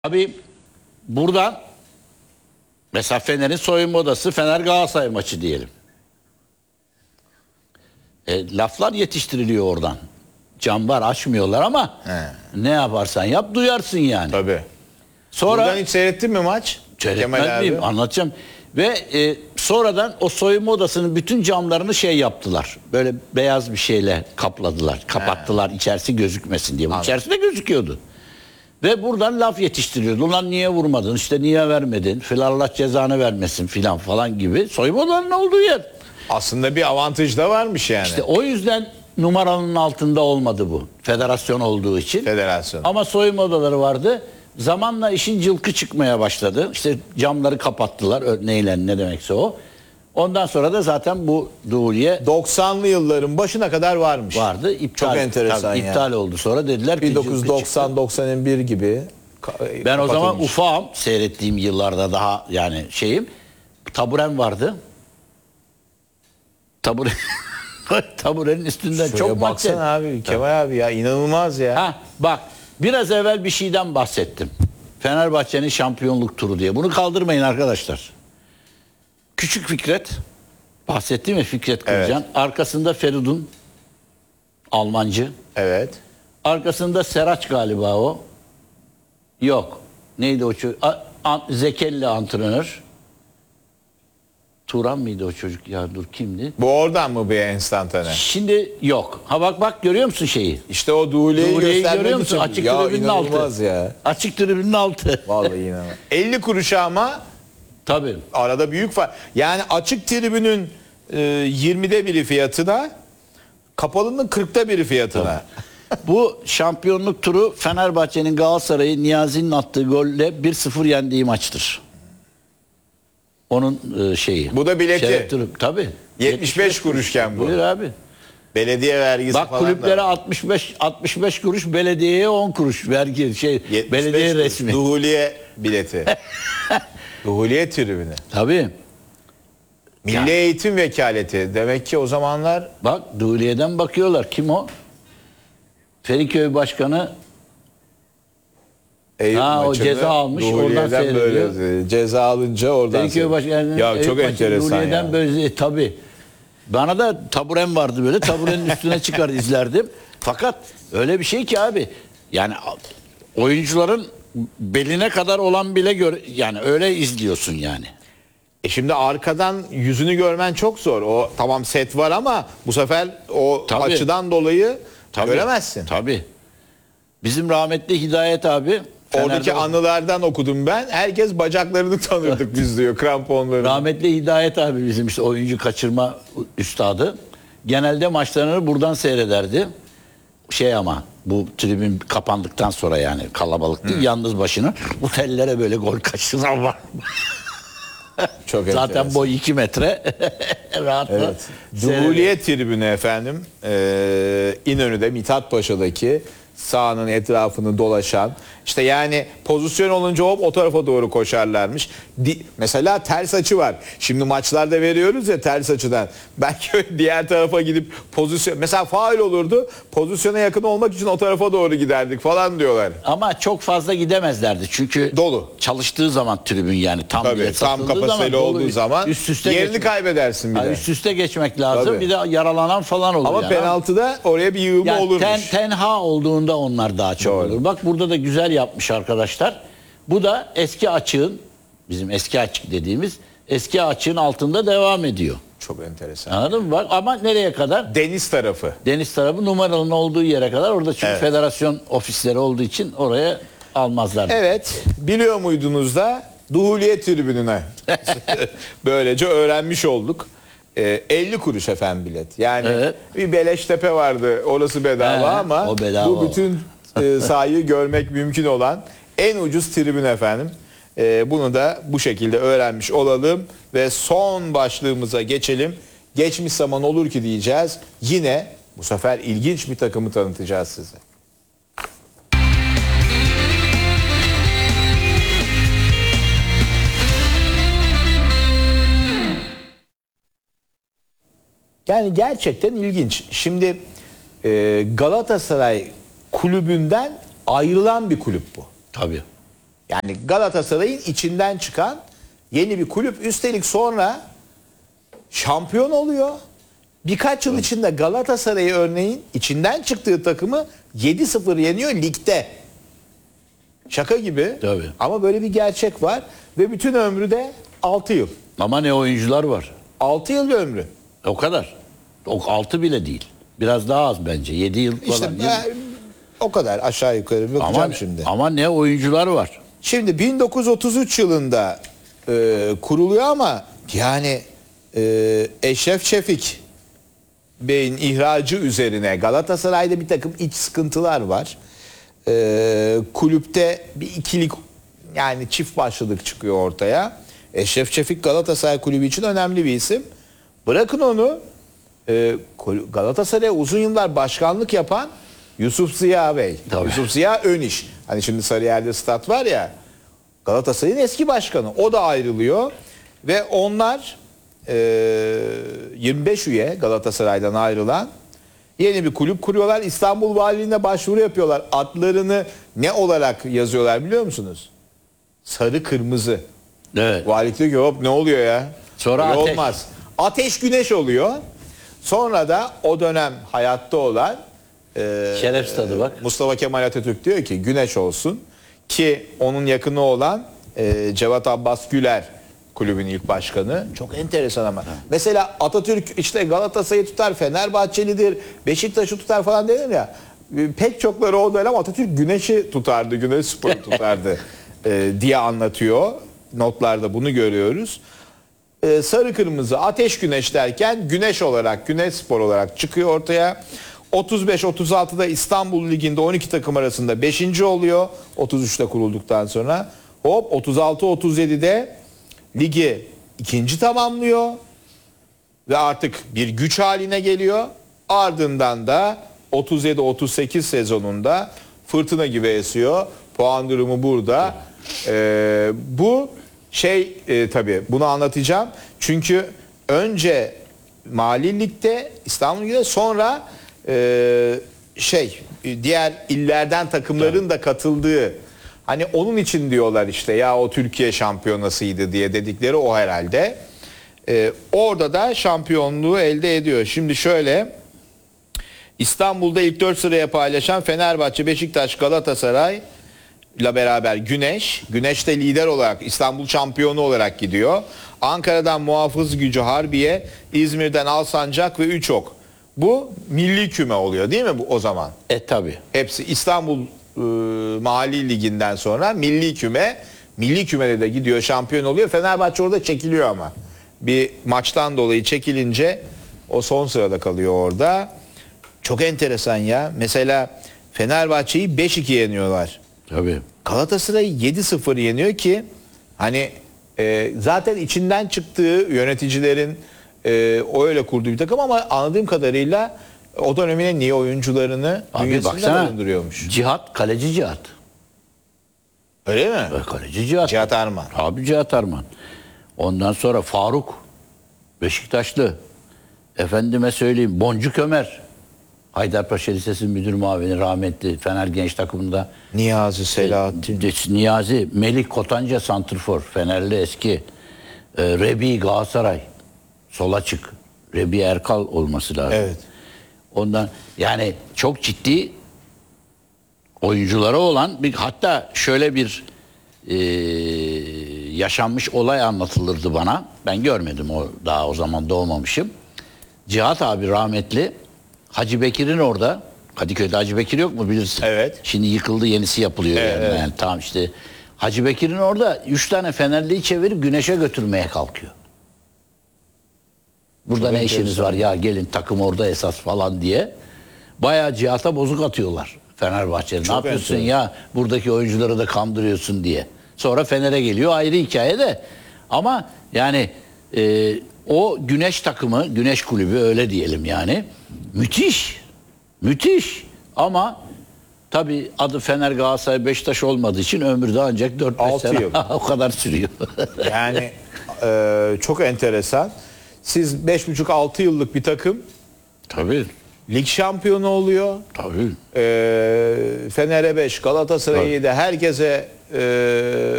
Abi buradan mesela Fener'in soyunma odası Fener Galatasaray maçı diyelim. Laflar yetiştiriliyor oradan. Cambar açmıyorlar ama ne yaparsan yap duyarsın yani. Tabii. Sonra Buradan hiç seyrettin mi maç? seyretmez miyim? Anlatacağım. Ve sonradan o soyunma odasının bütün camlarını şey yaptılar. Böyle beyaz bir şeyle kapladılar. Kapattılar içerisi gözükmesin diye. İçerisi de gözüküyordu. Ve buradan laf yetiştiriyordu. Ulan niye vurmadın? İşte niye vermedin? Filan Allah cezanı vermesin filan falan gibi. Soyunma odalarının olduğu yer. Aslında bir avantaj da varmış yani. İşte o yüzden numaranın altında olmadı bu. Federasyon olduğu için. Federasyon. Ama soyunma odaları vardı. Zamanla işin cılkı çıkmaya başladı. İşte camları kapattılar. Neyle ne demekse o. Ondan sonra da zaten bu Duhulye 90'lı yılların başına kadar varmış. vardı. İptal, Çok enteresan tabii, yani. iptal oldu. Sonra dediler ki cılkı çıktı. 1990-91 gibi. Ben o zaman kapatılmış. ufağım, seyrettiğim yıllarda daha yani şeyim. Taburem vardı. Taburenin üstünden Şuraya çok maç baksana abi Kemal abi ya inanılmaz ya. Ha bak biraz evvel bir şeyden bahsettim. Fenerbahçe'nin şampiyonluk turu diye. Bunu kaldırmayın arkadaşlar. Küçük Fikret bahsetti mi Fikret Kırcan? Arkasında Feridun Almancı. Evet. Arkasında Seraç galiba o. Yok. Neydi o çocuk? Zekelli antrenör. Turan mıydı o çocuk ya? Dur kimdi? Bu oradan mı bir enstantane? Şimdi yok. Ha bak görüyor musun şeyi? İşte o Duhulye'yi Duhulye'yi göstermek görüyor musun? için. Açık Ya tribünün altı. inanılmaz ya. Açık tribünün altı. Vallahi inanılmaz. 50 kuruşa ama Tabii. arada büyük fark. Yani açık tribünün 20'de biri fiyatına, kapalının 40'ta biri fiyatına. Bu şampiyonluk turu Fenerbahçe'nin Galatasaray'ı Niyazi'nin attığı golle 1-0 yendiği maçtır. Onun şeyi. Bu da bileti. Şeref turu. Tabii. 75 kuruşken bu. Buyur abi. Belediye vergisi Bak falan kulüplere da. 65 kuruş, belediyeye 10 kuruş vergi 75 belediye kuruş. resmi. Duhulye bileti. Duhulye tribünü. Tabii. Milli Eğitim Vekaleti. Demek ki o zamanlar Bak Duhulye'den bakıyorlar. Kim o? Feriköy Başkanı. Eyüp Ha, o maçını ceza almış, oradan Duhulye'den seyrediyor. böyle ceza alınca oradan Feriköy seyrediyor. Başkanı'nın Ya Eyüp çok maçı enteresan Duhulye'den ya. böyle tabii. Bana da taburem vardı böyle. Taburenin üstüne çıkar izlerdim. Fakat öyle bir şey ki abi. Yani oyuncuların beline kadar olan bile yani öyle izliyorsun yani. Şimdi arkadan yüzünü görmen çok zor. O tamam set var ama bu sefer o Tabii. açıdan dolayı Tabii. göremezsin. Tabii. Bizim rahmetli Hidayet abi Oradaki Fener'de- anılardan okudum ben. Herkes bacaklarını tanırdık biz diyor, kramponlarını. rahmetli Hidayet abi bizim işte oyuncu kaçırma üstadı. Genelde maçlarını buradan seyrederdi. Şey ama bu tribün kapandıktan sonra yani kalabalık değil yalnız başına bu tellere böyle gol kaçıran var. Çok Zaten enteresan. boy 2 metre. Rahatla. Evet. Duhulye tribünü efendim. İnönü'de Mithat Paşa'daki sahanın etrafını dolaşan, işte yani pozisyon olunca hop o tarafa doğru koşarlarmış. Mesela ters açı var. Şimdi maçlarda veriyoruz ya ters açıdan. Belki diğer tarafa gidip pozisyon mesela faul olurdu. Pozisyona yakın olmak için o tarafa doğru giderdik falan diyorlar. Ama çok fazla gidemezlerdi çünkü Dolu. çalıştığı zaman tribün yani tam Tabii diye tam satıldığı kapasiteli dolu, olduğu zaman üst üste yerini geçmek- kaybedersin bir Ha, de. üst üste geçmek lazım. Tabii. Bir de yaralanan falan olur. Ama yani. penaltıda oraya bir yığılma Yani olurmuş. tenha olduğunda onlar daha çok Doğru. olur. Bak burada da güzel yapmış arkadaşlar. Bu da eski açığın, bizim eski açık dediğimiz eski açığın altında devam ediyor. Çok enteresan. Anladın mı? Bak ama nereye kadar? Deniz tarafı. Deniz tarafı numaranın olduğu yere kadar. Orada çünkü Evet. federasyon ofisleri olduğu için oraya almazlar. Evet, biliyor muydunuz da Duhulye tribününe böylece öğrenmiş olduk. 50 kuruş efendim bilet. Yani Evet. bir Beleştepe vardı, orası bedava He, ama o bedava bu bütün sahayı görmek mümkün olan en ucuz tribün efendim. Bunu da bu şekilde öğrenmiş olalım ve son başlığımıza geçelim. Geçmiş zaman olur ki diyeceğiz. Yine bu sefer ilginç bir takımı tanıtacağız size. Yani gerçekten ilginç. Şimdi Galatasaray kulübünden ayrılan bir kulüp bu. Tabii. Yani Galatasaray'ın içinden çıkan yeni bir kulüp. Üstelik sonra şampiyon oluyor. Birkaç yıl içinde Galatasaray'ı örneğin içinden çıktığı takımı 7-0 yeniyor ligde. Şaka gibi. Tabii. Ama böyle bir gerçek var. Ve bütün ömrü de 6 yıl. Ama ne oyuncular var. 6 yıl bir ömrü. O kadar. O 6 bile değil. Biraz daha az bence. 7 yıl falan. İşte Yedi- o kadar aşağı yukarı bakacağım ama, şimdi. ama ne oyuncular var. Şimdi 1933 yılında kuruluyor ama yani Eşref Şefik Bey'in ihracı üzerine Galatasaray'da bir takım iç sıkıntılar var. Kulüpte bir ikilik yani çift başlılık çıkıyor ortaya. Eşref Şefik Galatasaray Kulübü için önemli bir isim. Bırakın onu Galatasaray'a uzun yıllar başkanlık yapan Yusuf Ziya Bey. Tabii. Yusuf Ziya Öniş. Hani şimdi Sarıyer'de stat var ya, Galatasaray'ın eski başkanı. O da ayrılıyor ve onlar 25 üye Galatasaray'dan ayrılan yeni bir kulüp kuruyorlar. İstanbul Valiliğine başvuru yapıyorlar. Adlarını ne olarak yazıyorlar biliyor musunuz? Sarı kırmızı. Evet. Valilik diyor ki hop ne oluyor ya? Sonra Öyle ateş. olmaz. Ateş güneş oluyor. Sonra da o dönem hayatta olan Şeref stadı bak. Mustafa Kemal Atatürk diyor ki güneş olsun, ki onun yakını olan Cevat Abbas Güler kulübün ilk başkanı. Çok enteresan ama. Mesela Atatürk işte Galatasaray'ı tutar, Fenerbahçelidir, Beşiktaş'ı tutar falan denir ya. Pek çokları o dönem Atatürk güneşi tutardı, güneş sporu tutardı diye anlatıyor. Notlarda bunu görüyoruz. Sarı kırmızı ateş güneş derken güneş olarak, güneş spor olarak çıkıyor ortaya. 35-36'da İstanbul Ligi'nde 12 takım arasında 5. oluyor. 33'te kurulduktan sonra. Hop 36-37'de ligi 2. tamamlıyor. Ve artık bir güç haline geliyor. Ardından da 37-38 sezonunda fırtına gibi esiyor. Puan durumu burada. Bu tabii bunu anlatacağım. Çünkü önce Mali Lig'de İstanbul Ligi'de sonra diğer illerden takımların da katıldığı, hani onun için diyorlar işte ya o Türkiye şampiyonasıydı diye dedikleri o herhalde. Orada da şampiyonluğu elde ediyor. Şimdi şöyle, İstanbul'da ilk 4 sıraya paylaşan Fenerbahçe, Beşiktaş, Galatasaray ile beraber Güneş de lider olarak İstanbul şampiyonu olarak gidiyor. Ankara'dan Muhafız Gücü Harbiye, İzmir'den Alsancak ve Üçok. Bu milli küme oluyor değil mi bu o zaman? Tabii. Hepsi İstanbul Mali Ligi'nden sonra milli küme. Milli kümede de gidiyor, şampiyon oluyor. Fenerbahçe orada çekiliyor ama. Bir maçtan dolayı çekilince o son sırada kalıyor orada. Çok enteresan ya. Mesela Fenerbahçe'yi 5-2 yeniyorlar. Tabii. Galatasaray'ı 7-0 yeniyor ki hani zaten içinden çıktığı yöneticilerin o öyle kurduğu bir takım ama anladığım kadarıyla o dönemin en iyi oyuncularını Abi bünyesinde baksana. barındırıyormuş. Cihat, kaleci Cihat. Öyle mi? Kaleci Cihat. Cihat Arman. Abi Cihat Arman. Ondan sonra Faruk. Beşiktaşlı. Efendime söyleyeyim Boncuk Ömer. Haydarpaşa Lisesi müdür muavini rahmetli Fener genç takımında. Niyazi, Selahattin. Niyazi, Melih Kotanca santrfor. Fenerli eski. Rebi Galatasaray. Sola çık. Rebi Erkal olması lazım. Evet. Ondan yani çok ciddi oyunculara olan bir, hatta şöyle bir yaşanmış olay anlatılırdı bana. Ben görmedim, daha o zaman doğmamışım. Cihat abi rahmetli Hacı Bekir'in orada, Kadıköy'de Hacı Bekir yok mu bilirsin? Evet. Şimdi yıkıldı, yenisi yapılıyor Evet. yani tamam işte. Hacı Bekir'in orada 3 tane Fenerli'yi çevirip Güneş'e götürmeye kalkıyor. Burada Çok ne işiniz enteresan. var ya, gelin takım orada esas falan diye. Bayağı Cihat'a bozuk atıyorlar Fenerbahçe'nin. Ne Çok yapıyorsun enteresan. ya, buradaki oyuncuları da kandırıyorsun diye. Sonra Fener'e geliyor, ayrı hikaye de. Ama yani o Güneş takımı, Güneş kulübü öyle diyelim yani. Müthiş. Müthiş. Ama tabii adı Fener, Galatasaray, Beşiktaş olmadığı için ömrü de ancak 4-5 6 sene yıl. o kadar sürüyor. Yani çok enteresan. Siz 5,5-6 yıllık bir takım Tabii. lig şampiyonu oluyor. Tabii. Fener'e 5, Galatasaray'ı da herkese